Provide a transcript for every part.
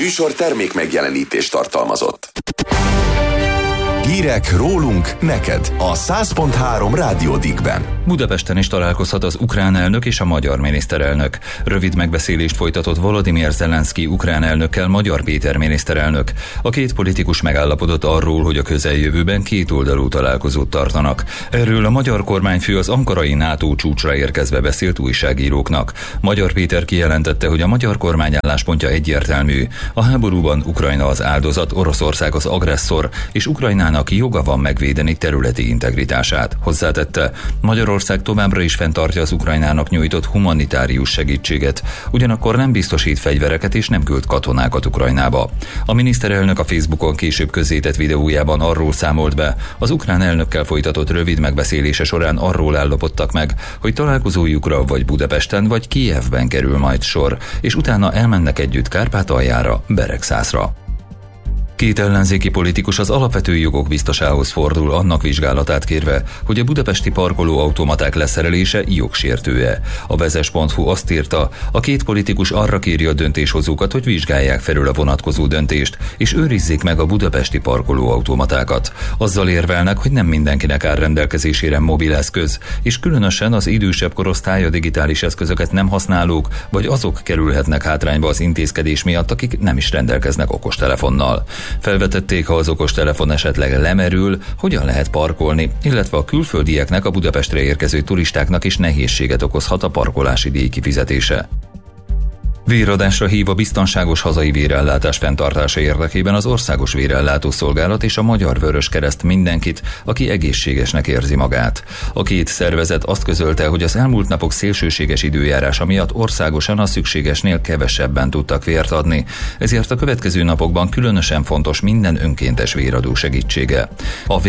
műsor termék megjelenítést tartalmazott. Hírek rólunk neked a 100.3 Rádió Dickben. Budapesten is találkozhat az ukrán elnök és a magyar miniszterelnök. Rövid megbeszélést folytatott Volodymyr Zelenszky ukrán elnökkel Magyar Péter miniszterelnök. A két politikus megállapodott arról, hogy a közeljövőben kétoldalú találkozót tartanak. Erről a magyar kormányfő az ankarai NATO csúcsra érkezve beszélt újságíróknak. Magyar Péter kijelentette, hogy a magyar kormány álláspontja egyértelmű. A háborúban Ukrajna az áldozat, Oroszország az agresszor, és Ukrajnának joga van megvédeni területi integritását. Hozzátette, Magyarország továbbra is fenntartja az Ukrajnának nyújtott humanitárius segítséget, ugyanakkor nem biztosít fegyvereket és nem küld katonákat Ukrajnába. A miniszterelnök a Facebookon később közzétett videójában arról számolt be, az ukrán elnökkel folytatott rövid megbeszélése során arról állapodtak meg, hogy találkozójukra vagy Budapesten vagy Kijevben kerül majd sor, és utána elmennek együtt Kárpátaljára, Beregszászra. Két ellenzéki politikus az alapvető jogok biztosához fordul annak vizsgálatát kérve, hogy a budapesti parkolóautomaták leszerelése jogsértő-e. A vezes.hu azt írta, a két politikus arra kéri a döntéshozókat, hogy vizsgálják felül a vonatkozó döntést, és őrizzék meg a budapesti parkolóautomatákat. Azzal érvelnek, hogy nem mindenkinek áll rendelkezésére mobileszköz, és különösen az idősebb korosztály a digitális eszközöket nem használók, vagy azok kerülhetnek hátrányba az intézkedés miatt, akik nem is rendelkeznek okostelefonnal. Felvetették, ha az okostelefon esetleg lemerül, hogyan lehet parkolni, illetve a külföldieknek, a Budapestre érkező turistáknak is nehézséget okozhat a parkolási díj kifizetése. Véradásra hív a biztonságos hazai vérellátás fenntartása érdekében az Országos Vérellátó Szolgálat és a Magyar Vöröskereszt mindenkit, aki egészségesnek érzi magát. A két szervezet azt közölte, hogy az elmúlt napok szélsőséges időjárása miatt országosan a szükségesnél kevesebben tudtak vért adni, ezért a következő napokban különösen fontos minden önkéntes véradó segítsége. A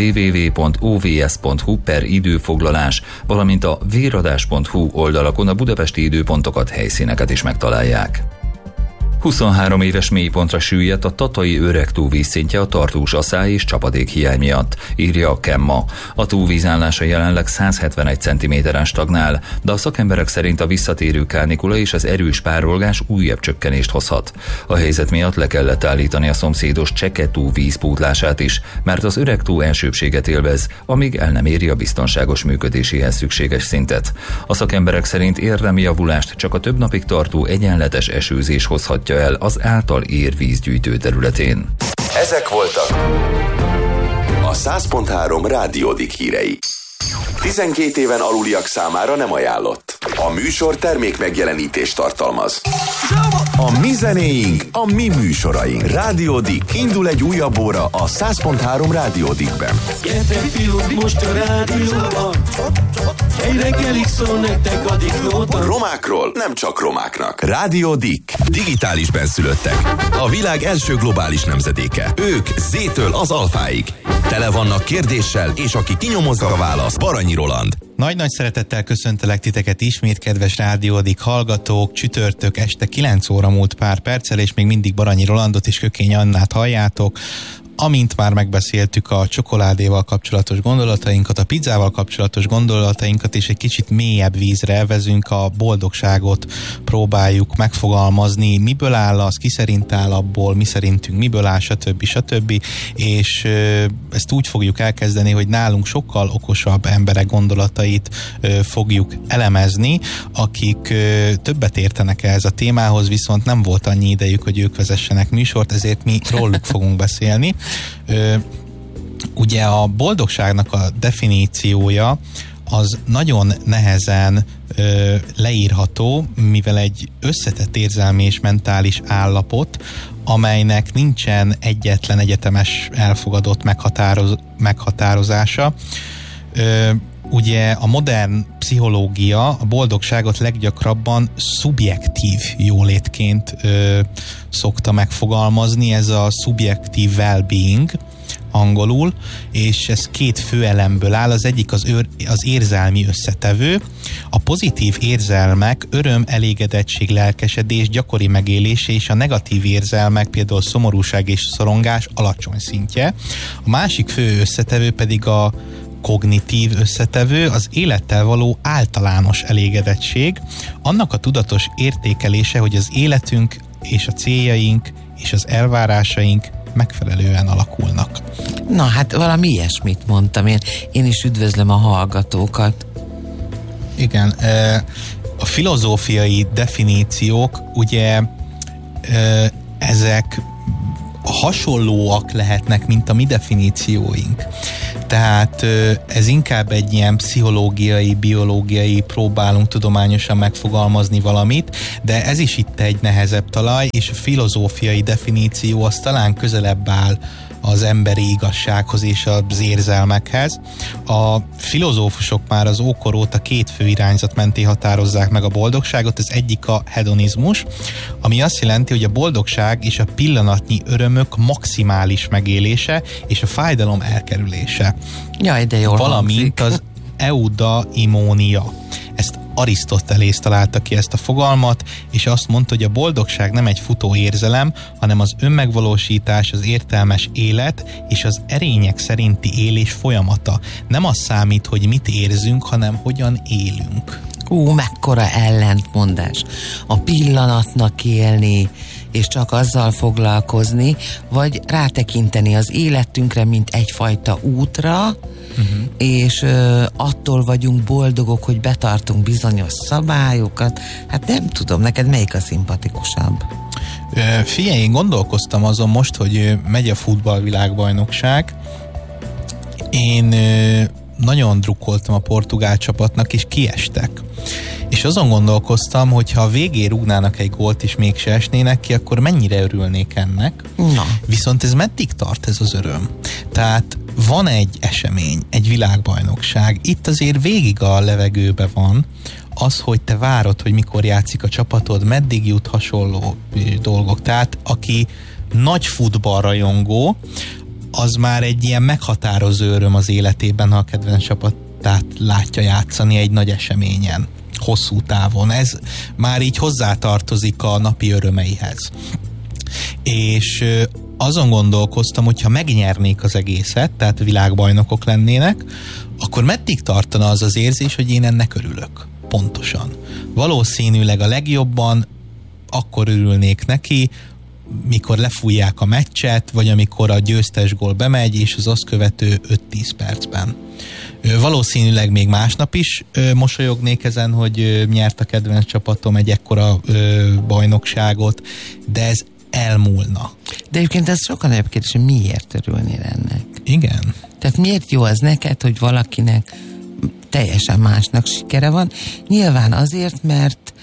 www.ovs.hu/időfoglalás, valamint a véradás.hu oldalakon a budapesti időpontokat, helyszíneket is megtalálják. 23 éves mélypontra süllyedt a tatai Öregtó vízszintje a tartós aszály és csapadék hiány miatt, írja a Kemma. A tó vízállása jelenleg 171 cm-en stagnál, de a szakemberek szerint a visszatérő kánikula és az erős párolgás újabb csökkenést hozhat. A helyzet miatt le kellett állítani a szomszédos Cseke-tó vízpótlását is, mert az Öregtó elsőbbséget élvez, amíg el nem éri a biztonságos működéséhez szükséges szintet. A szakemberek szerint érdemi javulást csak a több napig tartó egyenletes esőzés hozhatja el az által ér vízgyűjtő területén. Ezek voltak a 100.3 Rádió Dick hírei. 12 éven aluliak számára nem ajánlott. A műsor termék megjelenítést tartalmaz. A mi zenéink, a mi műsoraink. Rádió Dick. Indul egy újabb óra a 100.3 Rádió Dickben. Gyertek fiúk, most a rádióban. Egy reggelig szól nektek a Dicknóta. Romákról nem csak romáknak. Rádió Dick. Digitális benszülöttek. A világ első globális nemzedéke. Ők Z-től az alfáig. Tele vannak kérdéssel, és aki kinyomozza a választ, Baranyi Roland. Nagy-nagy szeretettel köszöntelek titeket ismét, kedves Rádió Dick hallgatók. Csütörtök este 9 óra múlt pár perccel, és még mindig Baranyi Rolandot és Kökény Annát halljátok. Amint már megbeszéltük a csokoládéval kapcsolatos gondolatainkat, a pizzával kapcsolatos gondolatainkat, és egy kicsit mélyebb vízre elvezünk, a boldogságot próbáljuk megfogalmazni, miből áll az, ki szerint áll abból, mi szerintünk miből áll, stb. És ezt úgy fogjuk elkezdeni, hogy nálunk sokkal okosabb emberek gondolatait fogjuk elemezni, akik többet értenek ehhez a témához, viszont nem volt annyi idejük, hogy ők vezessenek műsort, ezért mi róluk fogunk beszélni. Ugye a boldogságnak a definíciója az nagyon nehezen leírható, mivel egy összetett érzelmi és mentális állapot, amelynek nincsen egyetlen egyetemes elfogadott meghatározása. Ugye a modern pszichológia a boldogságot leggyakrabban szubjektív jólétként szokta megfogalmazni, ez a subjektív well-being angolul, és ez két fő elemből áll. Az egyik az érzelmi összetevő. A pozitív érzelmek öröm, elégedettség, lelkesedés gyakori megélése, és a negatív érzelmek, például szomorúság és szorongás alacsony szintje. A másik fő összetevő pedig a kognitív összetevő, az élettel való általános elégedettség, annak a tudatos értékelése, hogy az életünk és a céljaink és az elvárásaink megfelelően alakulnak. Na hát valami ilyesmit mondtam én. Én is üdvözlöm a hallgatókat. Igen, a filozófiai definíciók, ugye ezek hasonlóak lehetnek, mint a mi definícióink. Tehát ez inkább egy ilyen pszichológiai, biológiai, próbálunk tudományosan megfogalmazni valamit, de ez is itt egy nehezebb talaj, és a filozófiai definíció az talán közelebb áll az emberi igazsághoz és az érzelmekhez. A filozófusok már az ókor óta két fő irányzat mentén határozzák meg a boldogságot, az egyik a hedonizmus, ami azt jelenti, hogy a boldogság és a pillanatnyi örömök maximális megélése és a fájdalom elkerülése. Jaj, de jól valamint hangzik. Az eudaimónia. Ezt Arisztotelész találta ki ezt a fogalmat, és azt mondta, hogy a boldogság nem egy futó érzelem, hanem az önmegvalósítás, az értelmes élet és az erények szerinti élés folyamata. Nem az számít, hogy mit érzünk, hanem hogyan élünk. Mekkora ellentmondás. A pillanatnak élni, és csak azzal foglalkozni, vagy rátekinteni az életünkre, mint egyfajta útra, és attól vagyunk boldogok, hogy betartunk bizonyos szabályokat. Hát nem tudom, neked melyik a szimpatikusabb? Figyelj, én gondolkoztam azon most, hogy megy a futballvilágbajnokság. Én nagyon drukkoltam a portugál csapatnak, és kiestek. És azon gondolkoztam, hogy ha a végén rúgnának egy gólt, és mégse esnének ki, akkor mennyire örülnék ennek. Na. Viszont ez meddig tart ez az öröm? Tehát van egy esemény, egy világbajnokság, itt azért végig a levegőbe van az, hogy te várod, hogy mikor játszik a csapatod, meddig jut, hasonló dolgok. Tehát aki nagy futballrajongó, az már egy ilyen meghatározó öröm az életében, ha a kedvenc csapatát látja játszani egy nagy eseményen, hosszú távon. Ez már így hozzátartozik a napi örömeihez. És azon gondolkoztam, hogyha megnyernék az egészet, tehát világbajnokok lennének, akkor meddig tartana az az érzés, hogy én ennek örülök? Pontosan. Valószínűleg a legjobban akkor örülnék neki, mikor lefújják a meccset, vagy amikor a győztes gól bemegy, és az azt követő 5-10 percben. Valószínűleg még másnap is mosolyognék ezen, hogy nyert a kedvenc csapatom egy ekkora bajnokságot, de ez elmúlna. De egyébként ez sokkal nagyobb kérdés, hogy miért örülnél ennek? Igen. Tehát miért jó az neked, hogy valakinek teljesen másnak sikere van? Nyilván azért, mert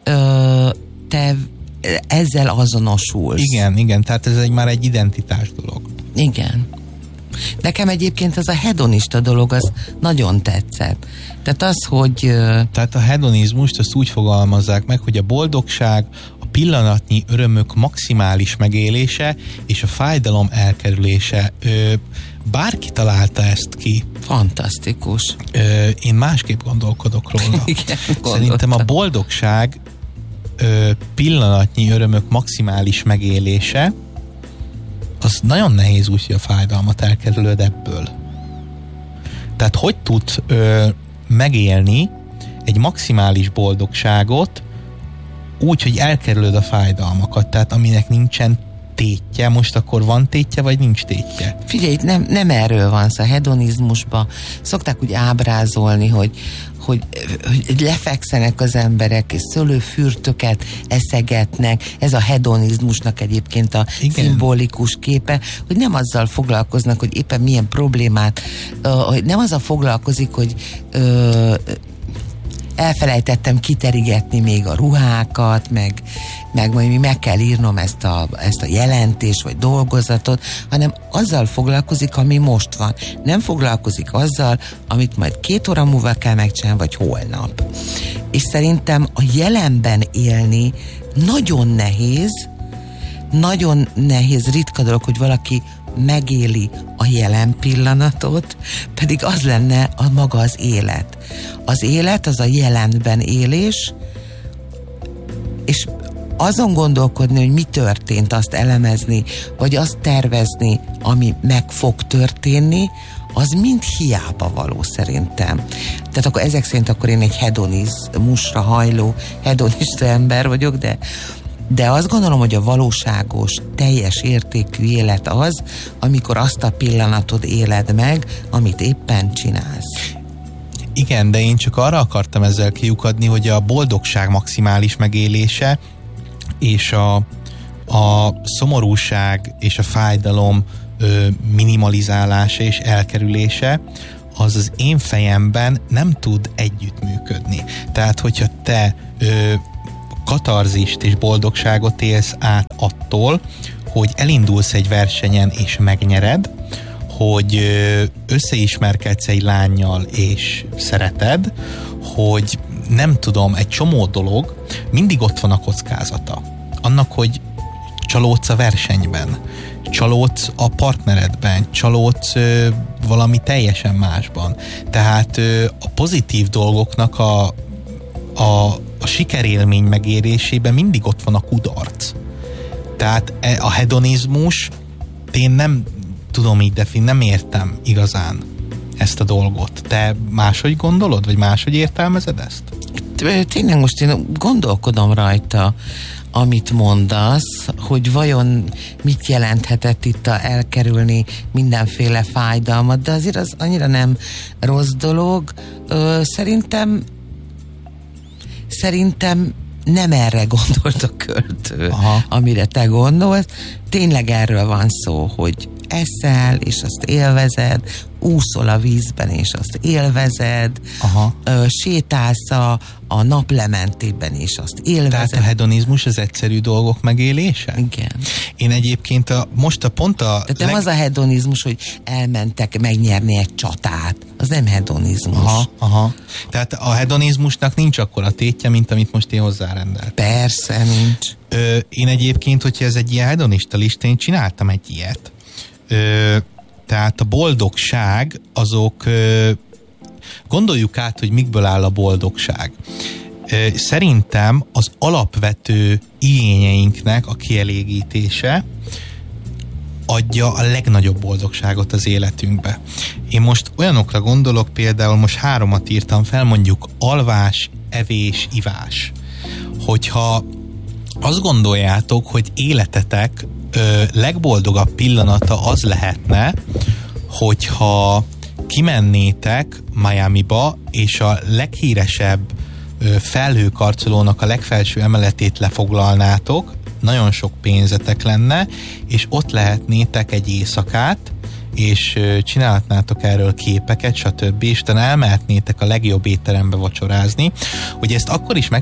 te ezzel azonosulsz. Igen, tehát ez már egy identitás dolog. Igen. Nekem egyébként az a hedonista dolog, az nagyon tetszett. Tehát az, hogy... Tehát a hedonizmust azt úgy fogalmazzák meg, hogy a boldogság, a pillanatnyi örömök maximális megélése és a fájdalom elkerülése. Bárki találta ezt ki. Fantasztikus. Én másképp gondolkodok róla. Igen, szerintem a boldogság pillanatnyi örömök maximális megélése, az nagyon nehéz úgy, hogy a fájdalmat elkerülöd ebből. Tehát hogy tud megélni egy maximális boldogságot úgy, hogy elkerülöd a fájdalmakat, tehát aminek nincsen tétje, most akkor van tétje, vagy nincs tétje? Figyelj, nem erről van szó, a hedonizmusban szokták úgy ábrázolni, hogy lefekszenek az emberek, és szőlőfürtöket eszegetnek, ez a hedonizmusnak egyébként a szimbolikus képe, hogy nem azzal foglalkoznak, hogy éppen milyen problémát, hogy nem azzal foglalkozik, hogy elfelejtettem kiterigetni még a ruhákat, meg majd meg kell írnom ezt a jelentést, vagy dolgozatot, hanem azzal foglalkozik, ami most van. Nem foglalkozik azzal, amit majd 2 óra múlva kell megcsinálni, vagy holnap. És szerintem a jelenben élni nagyon nehéz, ritka dolog, hogy valaki megéli a jelen pillanatot, pedig az lenne maga az élet. Az élet az a jelenben élés, és azon gondolkodni, hogy mi történt, azt elemezni, vagy azt tervezni, ami meg fog történni, az mind hiába való szerintem. Tehát akkor ezek szerint akkor én egy hedonizmusra hajló hedonista ember vagyok, De azt gondolom, hogy a valóságos, teljes értékű élet az, amikor azt a pillanatod éled meg, amit éppen csinálsz. Igen, de én csak arra akartam ezzel kiukadni, hogy a boldogság maximális megélése és a szomorúság és a fájdalom minimalizálása és elkerülése az az én fejemben nem tud együttműködni. Tehát, hogyha te katarzist és boldogságot élsz át attól, hogy elindulsz egy versenyen és megnyered, hogy összeismerkedsz egy lánnyal és szereted, hogy nem tudom, egy csomó dolog, mindig ott van a kockázata. Annak, hogy csalódsz a versenyben, csalódsz a partneredben, csalódsz valami teljesen másban. Tehát a pozitív dolgoknak a sikerélmény megérésében mindig ott van a kudarc. Tehát a hedonizmus, én nem tudom így nem értem igazán ezt a dolgot. Te máshogy gondolod, vagy máshogy értelmezed ezt? Tényleg most én gondolkodom rajta, amit mondasz, hogy vajon mit jelenthetett itt elkerülni mindenféle fájdalmat, de azért az annyira nem rossz dolog. Szerintem nem erre gondolt a költő, amire te gondolsz. Tényleg erről van szó, hogy eszel, és azt élvezed, úszol a vízben, és azt élvezed, sétálsz a naplementében, és azt élvezed. Tehát a hedonizmus az egyszerű dolgok megélése? Igen. Én egyébként Tehát nem az a hedonizmus, hogy elmentek megnyerni egy csatát. Az nem hedonizmus. Tehát a hedonizmusnak nincs akkora tétje, mint amit most én hozzárendeltem. Persze, nincs. Én egyébként, hogyha ez egy ilyen hedonista lista, én csináltam egy ilyet. Tehát a boldogság, azok gondoljuk át, hogy mikből áll a boldogság. Szerintem az alapvető igényeinknek a kielégítése adja a legnagyobb boldogságot az életünkbe. Én most olyanokra gondolok, például most 3 írtam fel, mondjuk alvás, evés, ivás. Hogyha azt gondoljátok, hogy életetek legboldogabb pillanata az lehetne, hogyha kimennétek Miamiba, és a leghíresebb felhőkarcolónak a legfelső emeletét lefoglalnátok, nagyon sok pénzetek lenne, és ott lehetnétek egy éjszakát, és csinálhatnátok erről képeket, stb. És utána elmehetnétek a legjobb étterembe vacsorázni. Ugye ezt akkor is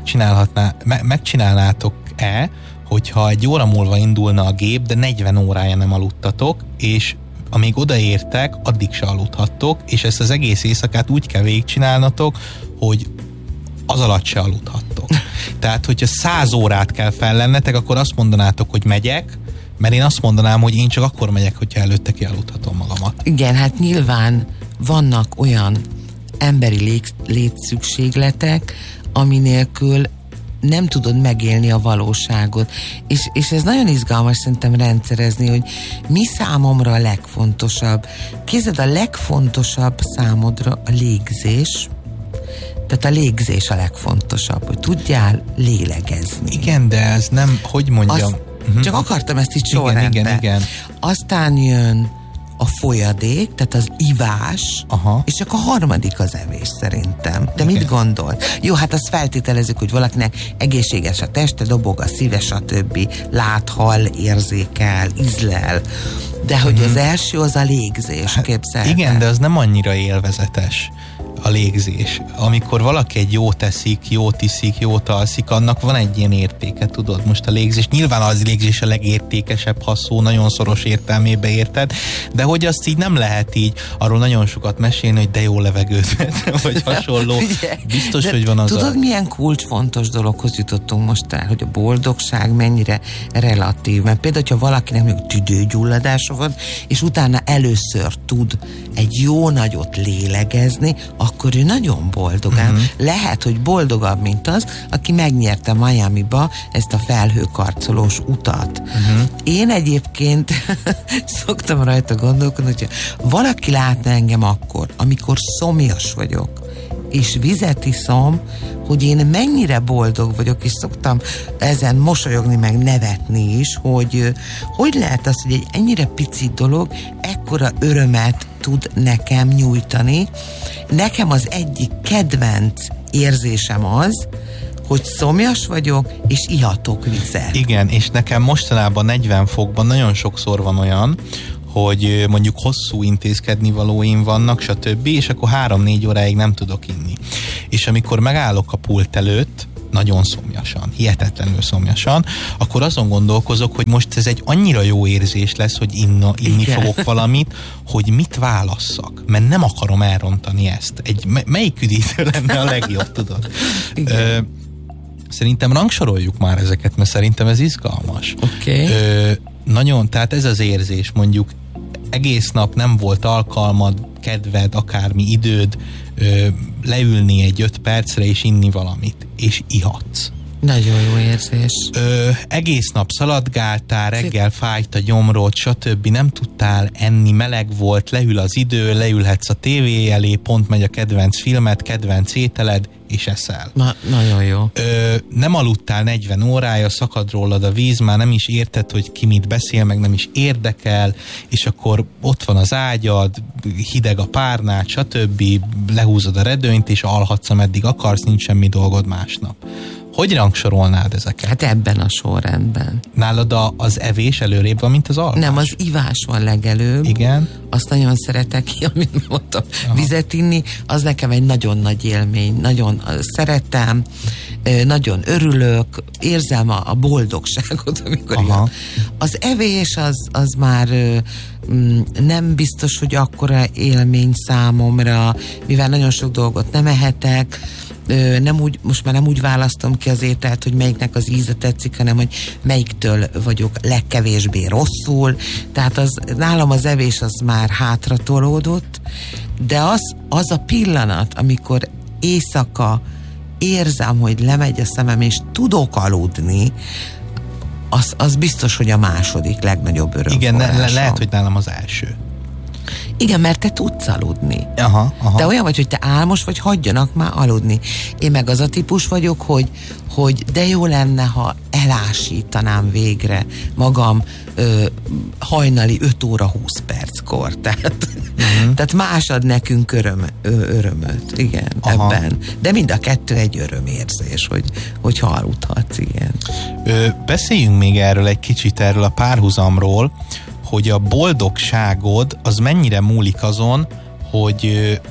megcsinálnátok-e, hogyha 1 óra múlva indulna a gép, de 40 órája nem aludtatok, és amíg odaértek, addig se aludhattok, és ezt az egész éjszakát úgy kell végigcsinálnatok, hogy az alatt se aludhattok. Tehát, hogyha 100 órát kell fellennetek, akkor azt mondanátok, hogy megyek, mert én azt mondanám, hogy én csak akkor megyek, hogyha előtte kialudhatom magamat. Igen, hát nyilván vannak olyan emberi létszükségletek, ami nélkül nem tudod megélni a valóságot. És ez nagyon izgalmas szerintem rendszerezni, hogy mi számomra a legfontosabb. Képzeld, a legfontosabb számodra a légzés. Tehát a légzés a legfontosabb, hogy tudjál lélegezni. Igen, de ez nem, hogy mondjam. Csak akartam ezt így sorrendben. Igen. Aztán jön a folyadék, tehát az ivás, és csak a harmadik az evés szerintem. De mit gondol? Jó, hát azt feltételezzük, hogy valakinek egészséges a teste, dobog a szíve, stb. Lát, hall, érzékel, ízlel. De hogy az első az a légzés, képzeled. Igen, de az nem annyira élvezetes a légzés. Amikor valaki egy jót eszik, jót iszik, jót alszik, annak van egy ilyen értéke, tudod? Most a légzés, nyilván az légzés a legértékesebb, ha szó nagyon szoros értelmébe érted, de hogy azt így nem lehet így, arról nagyon sokat mesélni, hogy de jó levegőt vett, vagy hasonló. Biztos, hogy van az. Tudod, milyen kulcsfontos dologhoz jutottunk most el, hogy a boldogság mennyire relatív. Mert például, hogyha valakinek még tüdőgyulladása van, és utána először tud egy jó nagyot lélegezni, akkor ő nagyon boldogán. Lehet, hogy boldogabb, mint az, aki megnyerte Miamiba ezt a felhőkarcolós utat. Én egyébként szoktam rajta gondolkodni, hogyha valaki látna engem akkor, amikor szomjas vagyok, és vizet iszom, hogy én mennyire boldog vagyok, és szoktam ezen mosolyogni, meg nevetni is, hogy lehet az, hogy egy ennyire pici dolog ekkora örömet tud nekem nyújtani. Nekem az egyik kedvenc érzésem az, hogy szomjas vagyok, és ihatok vizet. Igen, és nekem mostanában 40 fokban nagyon sokszor van olyan, hogy mondjuk hosszú intézkedni valóim vannak, stb., és akkor 3-4 óráig nem tudok inni. És amikor megállok a pult előtt, nagyon szomjasan, hihetetlenül szomjasan, akkor azon gondolkozok, hogy most ez egy annyira jó érzés lesz, hogy inni fogok valamit, hogy mit válasszak, mert nem akarom elrontani ezt. Melyik üdítő lenne a legjobb, tudod? Szerintem rangsoroljuk már ezeket, mert szerintem ez izgalmas. Okay. Nagyon, tehát ez az érzés, mondjuk egész nap nem volt alkalmad, kedved, akármi időd leülni egy 5 percre és inni valamit, és ihatsz. Nagyon jó érzés. Egész nap szaladgáltál, reggel fájt a gyomrod, stb. Nem tudtál enni, meleg volt, leül az idő, leülhetsz a tévé elé, pont megy a kedvenc filmed, kedvenc ételed, és eszel. Nagyon jó. Nem aludtál 40 órája, szakad rólad a víz, már nem is érted, hogy ki mit beszél, meg nem is érdekel, és akkor ott van az ágyad, hideg a párnád, stb. Lehúzod a redőnyt, és alhatsz, ameddig akarsz, nincs semmi dolgod másnap. Hogy rangsorolnád ezeket? Hát ebben a sorrendben. Nálad az evés előrébb van, mint az alvás? Nem, az ivás van legelőbb. Igen. Azt nagyon szeretek, amit mondtam. Aha. Vizet inni, az nekem egy nagyon nagy élmény. Nagyon szeretem, nagyon örülök, érzem a boldogságot, amikor jön. Az evés az már nem biztos, hogy akkora élmény számomra, mivel nagyon sok dolgot nem ehetek, most már nem úgy választom ki az ételt, hogy melyiknek az íze tetszik, hanem hogy melyiktől vagyok legkevésbé rosszul. Tehát nálam az evés az már hátratolódott, de az a pillanat, amikor éjszaka érzem, hogy lemegy a szemem, és tudok aludni, az biztos, hogy a második legnagyobb örömforrásom. Igen, lehet, hogy nálam az első. Igen, mert te tudsz aludni. Aha. Te olyan vagy, hogy te álmos vagy, hagyjanak már aludni. Én meg az a típus vagyok, hogy de jó lenne, ha elásítanám végre magam hajnali 5 óra 20 perckor. Tehát más ad nekünk örömöt. Igen, ebben. De mind a kettő egy örömérzés, hogy aludhatsz, igen. Beszéljünk még erről egy kicsit, erről a párhuzamról, hogy a boldogságod az mennyire múlik azon, hogy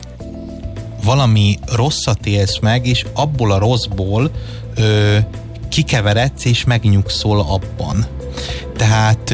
valami rosszat élsz meg, és abból a rosszból kikeveredsz, és megnyugszol abban. Tehát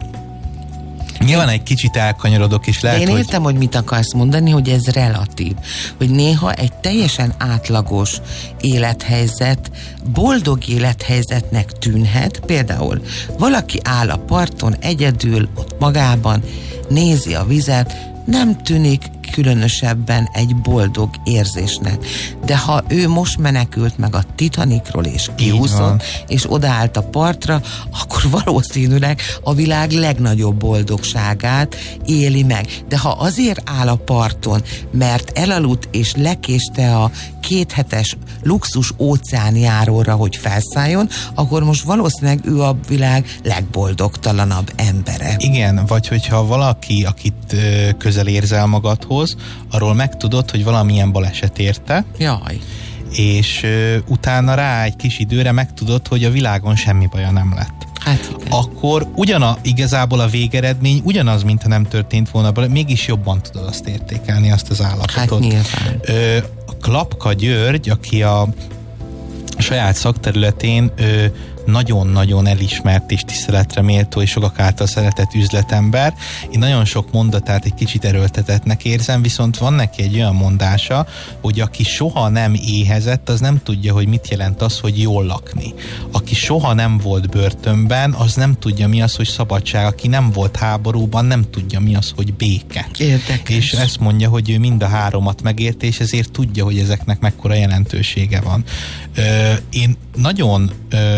nyilván egy kicsit elkanyarodok, és lehet, én értem, hogy mit akarsz mondani, hogy ez relatív. Hogy néha egy teljesen átlagos élethelyzet boldog élethelyzetnek tűnhet. Például valaki áll a parton egyedül, ott magában, nézi a vizet, nem tűnik különösebben egy boldog érzésnek. De ha ő most menekült meg a Titanicról és kiúszott, és odaállt a partra, akkor valószínűleg a világ legnagyobb boldogságát éli meg. De ha azért áll a parton, mert elaludt és lekéste a 2 hetes luxus óceánjáróra, hogy felszálljon, akkor most valószínűleg ő a világ legboldogtalanabb embere. Igen, vagy hogyha valaki, akit közel érzel magadhoz, arról megtudod, hogy valamilyen baleset érte. Jaj. És utána rá egy kis időre megtudod, hogy a világon semmi baja nem lett. Hát igen. Akkor igazából a végeredmény ugyanaz, mintha nem történt volna, mégis jobban tudod azt értékelni, azt az állapotot. Hát nyilván. Klapka György, aki a saját szakterületén nagyon-nagyon elismert és tiszteletre méltó és sokak által szeretett üzletember. Én nagyon sok mondatát egy kicsit erőltetettnek érzem, viszont van neki egy olyan mondása, hogy aki soha nem éhezett, az nem tudja, hogy mit jelent az, hogy jól lakni. Aki soha nem volt börtönben, az nem tudja, mi az, hogy szabadság. Aki nem volt háborúban, nem tudja, mi az, hogy béke. Érdekes. És ezt mondja, hogy ő mind a háromat megérte, és ezért tudja, hogy ezeknek mekkora jelentősége van. Én nagyon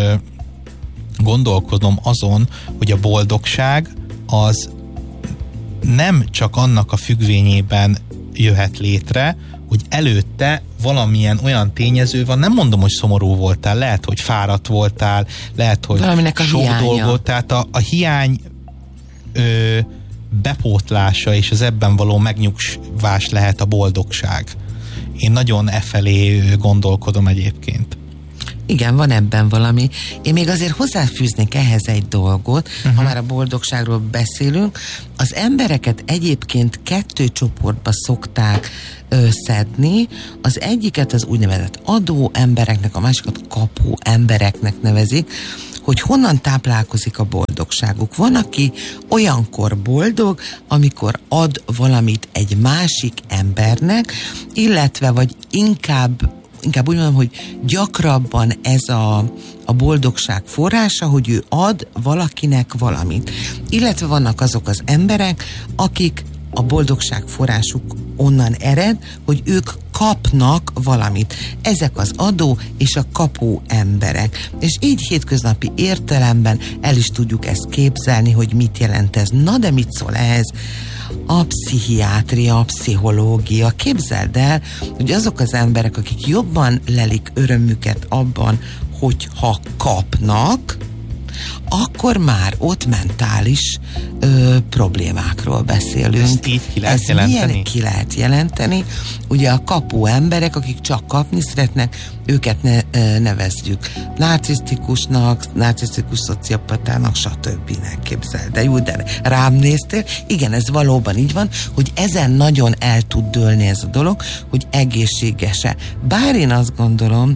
gondolkodom azon, hogy a boldogság az nem csak annak a függvényében jöhet létre, hogy előtte valamilyen olyan tényező van, nem mondom, hogy szomorú voltál, lehet, hogy fáradt voltál, lehet, hogy valaminek a sok hiánya. dolgot, tehát a hiány bepótlása és az ebben való megnyugvás lehet a boldogság. Én nagyon efelé gondolkodom egyébként. Igen, van ebben valami. Én még azért hozzáfűznék ehhez egy dolgot, ha már a boldogságról beszélünk. Az embereket egyébként 2 csoportba szokták szedni. Az egyiket az úgynevezett adó embereknek, a másikat kapó embereknek nevezik, hogy honnan táplálkozik a boldogságuk. Van, aki olyankor boldog, amikor ad valamit egy másik embernek, illetve vagy inkább úgy mondom, hogy gyakrabban ez a boldogság forrása, hogy ő ad valakinek valamit. Illetve vannak azok az emberek, akik a boldogság forrásuk onnan ered, hogy ők kapnak valamit. Ezek az adó és a kapó emberek. És így hétköznapi értelemben el is tudjuk ezt képzelni, hogy mit jelent ez. Na de mit szól ehhez a pszichiátria, a pszichológia? Képzeld el, hogy azok az emberek, akik jobban lelik örömüket abban, hogyha kapnak, akkor már ott mentális problémákról beszélünk. Ezt így ki lehet jelenteni? Milyen ki lehet jelenteni? Ugye a kapó emberek, akik csak kapni szeretnek, őket nevezzük narcisztikusnak, narcisztikus szociopatának, stb. Képzeld. De jó, de rám néztél. Igen, ez valóban így van, hogy ezen nagyon el tud dőlni ez a dolog, hogy egészséges-e. Bár én azt gondolom,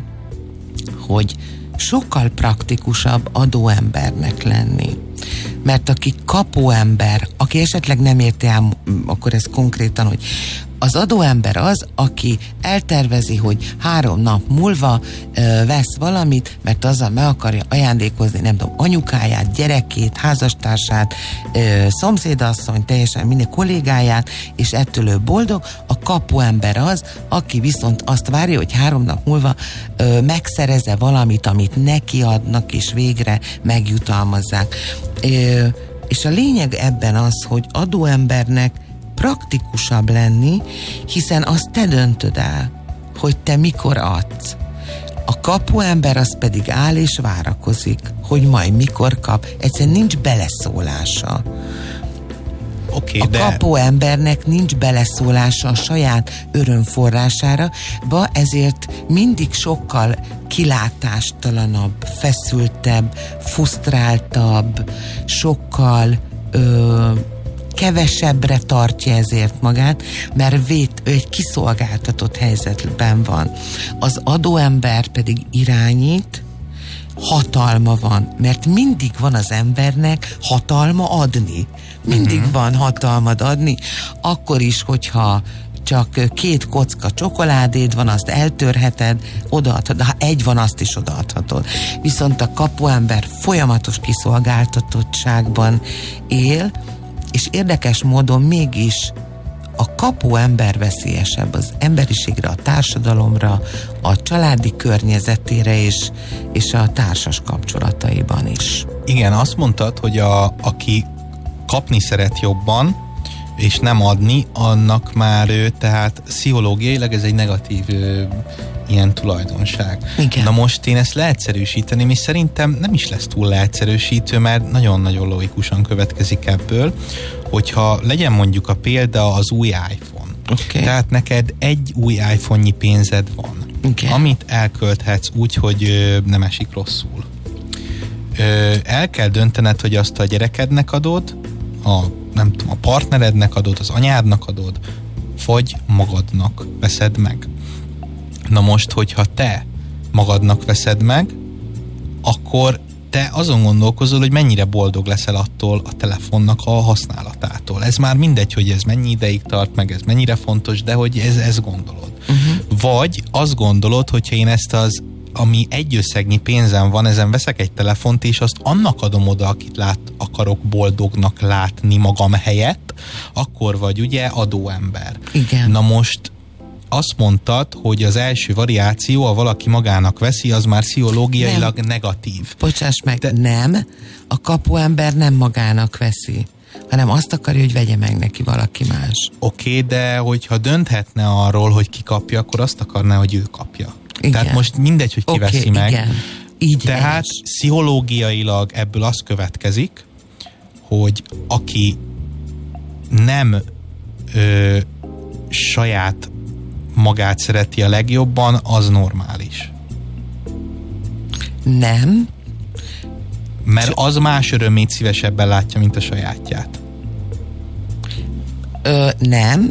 hogy sokkal praktikusabb adóembernek lenni. Mert aki kapóember, aki esetleg nem érti el, akkor ez konkrétan, hogy az adóember az, aki eltervezi, hogy 3 nap múlva vesz valamit, mert azzal meg akarja ajándékozni, nem tudom, anyukáját, gyerekét, házastársát, szomszédasszony, teljesen minden kollégáját, és ettől ő boldog. A kapóember az, aki viszont azt várja, hogy 3 nap múlva megszerezze valamit, amit neki adnak, és végre megjutalmazzák. És a lényeg ebben az, hogy adóembernek praktikusabb lenni, hiszen azt te döntöd el, hogy te mikor adsz. A kapuember az pedig áll és várakozik, hogy majd mikor kap. Egyszerűen nincs beleszólása. A kapuembernek nincs beleszólása a saját örömforrására, ezért mindig sokkal kilátástalanabb, feszültebb, frusztráltabb, sokkal kevesebbre tartja ezért magát, mert ő egy kiszolgáltatott helyzetben van. Az adóember pedig irányít, hatalma van, mert mindig van az embernek hatalma adni. Mindig van hatalmad adni, akkor is, hogyha csak 2 kocka csokoládéd van, azt eltörheted, odaadhatod, de ha 1 van, azt is odaadhatod. Viszont a kapuember folyamatos kiszolgáltatottságban él, és érdekes módon mégis a kapuember veszélyesebb az emberiségre, a társadalomra, a családi környezetére és a társas kapcsolataiban is. Igen, azt mondtad, hogy aki kapni szeret jobban, és nem adni, annak már tehát pszichológiailag ez egy negatív ilyen tulajdonság. Igen. Na most én ezt leegyszerűsíteném, és szerintem nem is lesz túl leegyszerűsítő, mert nagyon-nagyon logikusan következik ebből, hogyha legyen mondjuk a példa az új iPhone. Okay. Tehát neked egy új iPhone-nyi pénzed van, okay, amit elkölthetsz úgy, hogy nem esik rosszul. El kell döntened, hogy azt a gyerekednek adod, nem tudom, a partnerednek adod, az anyádnak adod, vagy magadnak veszed meg. Na most, hogyha te magadnak veszed meg, akkor te azon gondolkozol, hogy mennyire boldog leszel attól a telefonnak a használatától. Ez már mindegy, hogy ez mennyi ideig tart, meg ez mennyire fontos, de hogy ez gondolod. Vagy azt gondolod, hogyha én ezt ami egy összegnyi pénzem van, ezen veszek egy telefont, és azt annak adom oda, akit akarok boldognak látni magam helyett, akkor vagy ugye adóember. Igen. Na most azt mondtad, hogy az első variáció, ha valaki magának veszi, az már pszichológiailag negatív. Bocsáss meg, nem. A kapuember nem magának veszi. hanem azt akarja, hogy vegye meg neki valaki más. Oké, de hogyha dönthetne arról, hogy ki kapja, akkor azt akarná, hogy ő kapja. Igen. Tehát most mindegy, hogy ki veszi meg. Igen. Így tehát pszichológiailag ebből az következik, hogy aki nem saját magát szereti a legjobban, az normális. Nem. Mert az más örömét szívesebben látja, mint a sajátját. Nem.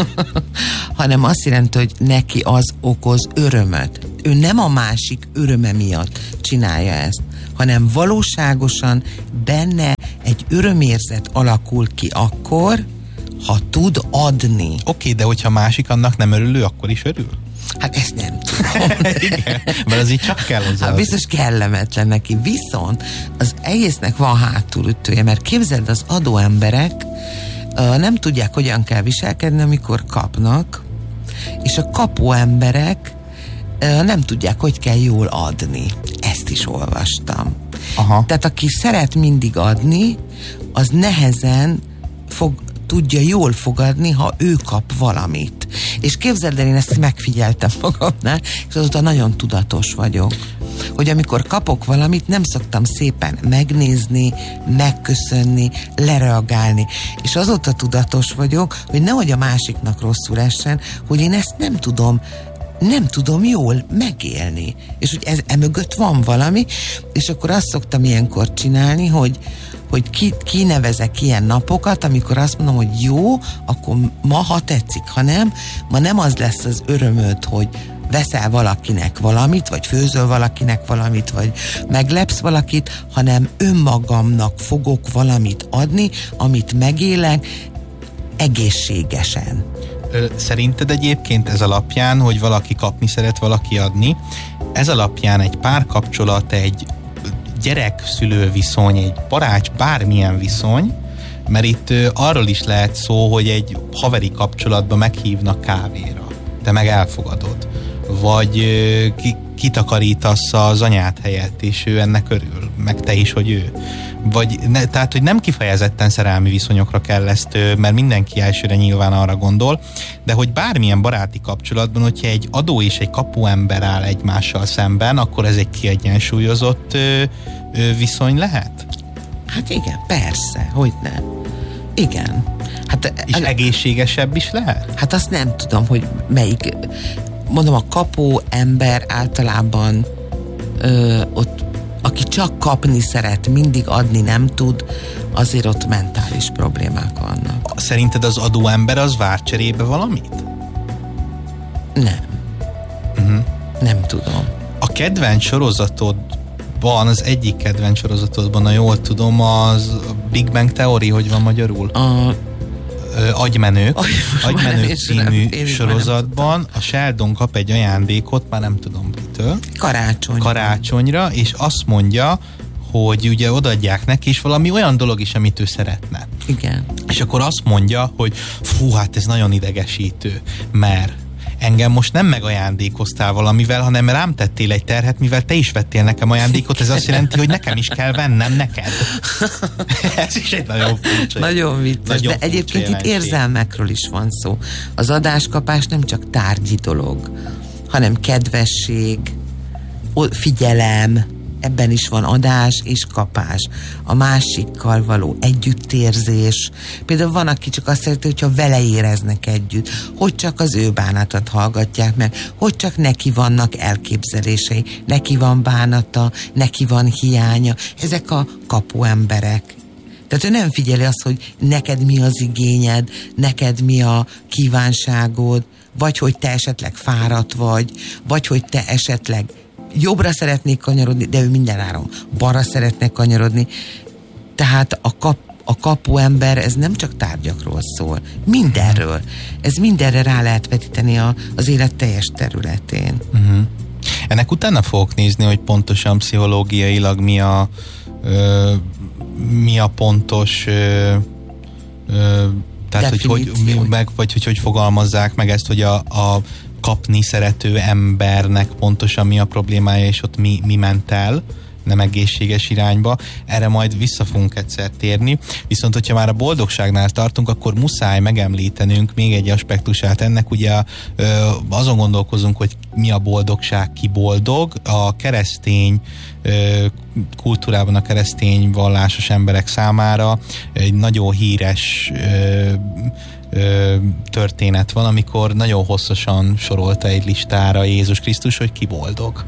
Hanem azt jelenti, hogy neki az okoz örömöt. Ő nem a másik öröme miatt csinálja ezt, hanem valóságosan benne egy örömérzet alakul ki akkor, ha tud adni. Oké, de hogyha másik annak nem örül, akkor is örül? Hát ezt nem tudom. Igen, mert az így csak kell hozzá. Hát biztos kellemetlen neki. Viszont az egésznek van hátulütője, mert képzeld, az adó emberek nem tudják, hogyan kell viselkedni, amikor kapnak, és a kapó emberek nem tudják, hogy kell jól adni. Ezt is olvastam. Aha. Tehát aki szeret mindig adni, az nehezen tudja jól fogadni, ha ő kap valamit. És képzeld el, én ezt megfigyeltem magamnál, és azóta nagyon tudatos vagyok. Hogy amikor kapok valamit, nem szoktam szépen megnézni, megköszönni, lereagálni. És azóta tudatos vagyok, hogy nehogy a másiknak rosszul essen, hogy én ezt nem tudom jól megélni. És hogy emögött van valami, és akkor azt szoktam ilyenkor csinálni, hogy kinevezek ilyen napokat, amikor azt mondom, hogy jó, akkor ma, ha tetszik, ha nem, ma nem az lesz az örömöd, hogy veszel valakinek valamit, vagy főzöl valakinek valamit, vagy meglepsz valakit, hanem önmagamnak fogok valamit adni, amit megélek egészségesen. Szerinted egyébként ez alapján, hogy valaki kapni szeret, valaki adni, ez alapján egy párkapcsolat, egy gyerek-szülő viszony, egy barát, bármilyen viszony, mert itt arról is lehet szó, hogy egy haveri kapcsolatban meghívnak kávéra, te meg elfogadod. Vagy kitakarítasz az anyád helyett, és ő ennek örül, meg te is, hogy ő. Tehát, hogy nem kifejezetten szerelmi viszonyokra kell ezt, mert mindenki elsőre nyilván arra gondol, de hogy bármilyen baráti kapcsolatban, hogyha egy adó és egy kapuember áll egymással szemben, akkor ez egy kiegyensúlyozott viszony lehet? Hát igen, persze, hogy nem. Igen. Hát, és egészségesebb is lehet? Hát azt nem tudom, hogy melyik. Mondom, a kapó ember általában ott, aki csak kapni szeret, mindig adni nem tud, azért ott mentális problémák vannak. Szerinted az adó ember az vár cserébe valamit? Nem. Nem tudom. A kedvenc sorozatodban, az egyik kedvenc sorozatodban, ha jól tudom, az Big Bang Theory, hogy van magyarul? Agymenők című sorozatban a Sheldon kap egy ajándékot, már nem tudom kitől. Karácsonyra, és azt mondja, hogy ugye odaadják neki, és valami olyan dolog is, amit ő szeretne. Igen. És akkor azt mondja, hogy fú, hát ez nagyon idegesítő, mert engem most nem megajándékoztál valamivel, hanem rám tettél egy terhet, mivel te is vettél nekem ajándékot, ez azt jelenti, hogy nekem is kell vennem neked. Ez is egy nagyon furcsa. Nagyon vicces, de egyébként itt érzelmekről is van szó. Az adáskapás nem csak tárgyi dolog, hanem kedvesség, figyelem, ebben is van adás és kapás. A másikkal való együttérzés. Például van, aki csak azt szereti, hogyha vele éreznek együtt, hogy csak az ő bánatát hallgatják meg, hogy csak neki vannak elképzelései, neki van bánata, neki van hiánya. Ezek a kapu emberek. Tehát ő nem figyeli azt, hogy neked mi az igényed, neked mi a kívánságod, vagy hogy te esetleg fáradt vagy hogy te esetleg jobbra szeretnék kanyarodni, de ő mindenáron balra szeretne kanyarodni. Tehát a kapuember, ez nem csak tárgyakról szól. Mindenről. Ez mindenre rá lehet vetíteni az élet teljes területén. Ennek utána fogok nézni, hogy pontosan pszichológiailag mi a pontos tehát, hogy fogalmazzák meg ezt, hogy a kapni szerető embernek pontosan mi a problémája, és ott mi ment el, nem egészséges irányba. Erre majd vissza fogunk egyszer térni. Viszont, hogyha már a boldogságnál tartunk, akkor muszáj megemlítenünk még egy aspektusát ennek. Ugye azon gondolkozunk, hogy mi a boldogság, ki boldog. A keresztény kultúrában, a keresztény vallásos emberek számára egy nagyon híres történet van, amikor nagyon hosszasan sorolta egy listára Jézus Krisztus, hogy ki boldog.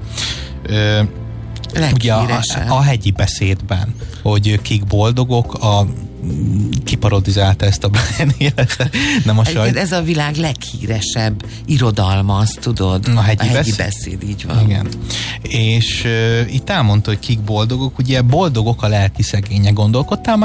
Ugye a hegyi beszédben, hogy kik boldogok, kiparodizálta ezt a Brian életet. Ez a világ leghíresebb irodalma, azt tudod? A hegyi beszéd, így van. Igen. És itt elmondta, hogy kik boldogok, ugye boldogok a lelki szegények. Gondolkodtál már